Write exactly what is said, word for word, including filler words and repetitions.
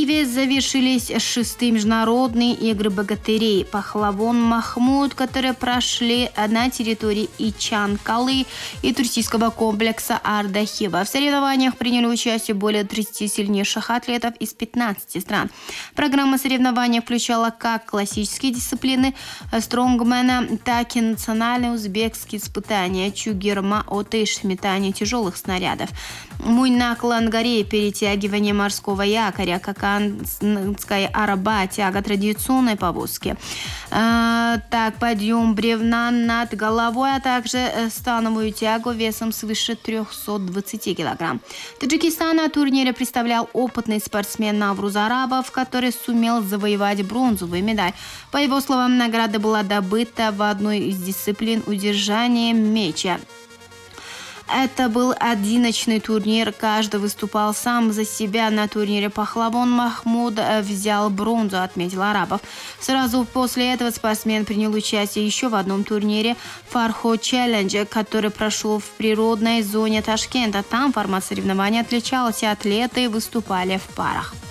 Киеве завершились шестые международные игры богатырей «Пахлавон Махмуд», которые прошли на территории Ичанкалы и туристического комплекса Ардахива. В соревнованиях приняли участие более тридцати сильнейших атлетов из пятнадцати стран. Программа соревнований включала как классические дисциплины стронгмена, так и национальные узбекские испытания чугирма, отыш, метание тяжелых снарядов, муй наклон горе, перетягивание морского якоря, каканская араба, тяга традиционной повозки, а, так, подъем бревна над головой, а также становую тягу весом свыше трёхсот двадцати килограмм. Таджикистан на турнире представлял опытный спортсмен Навруз Арабов, который сумел завоевать бронзовую медаль. По его словам, награда была добыта в одной из дисциплин удержания мяча. Это был одиночный турнир, каждый выступал сам за себя. На турнире «Пахлавон Махмуд» взял бронзу, отметил Арабов. Сразу после этого спортсмен принял участие еще в одном турнире «Фархо Челлендж», который прошел в природной зоне Ташкента. Там формат соревнований отличался, атлеты выступали в парах.